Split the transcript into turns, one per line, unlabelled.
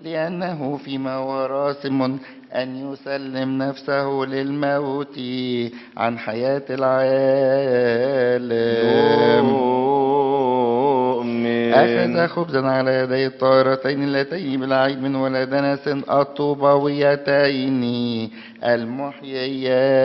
لأنه فيما هو راسم أن يسلم نفسه للموت عن حياة العالم. أخذ خبزا على يدي الطاهرتين اللتين بالعيد من ولدنس الطوبويتين المحييات